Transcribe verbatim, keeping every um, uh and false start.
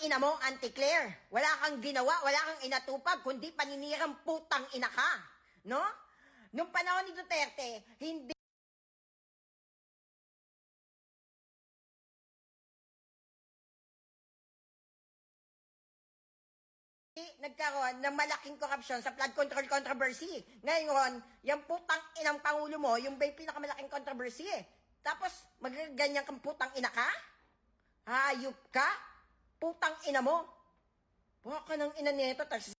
ina mo, Auntie Claire. Wala kang ginawa, wala kang inatupag, kundi paninirang putang ina ka. No? Nung panahon ni Duterte, hindi nagkaroon ng malaking korupsyon sa flood control controversy. Ngayon, yung putang inang Pangulo mo, yung ba yung pinakamalaking controversy eh. Tapos, magaganyan kang putang ina ka? Hayop ka? Putang ina mo? Baka ng ina nito, tapos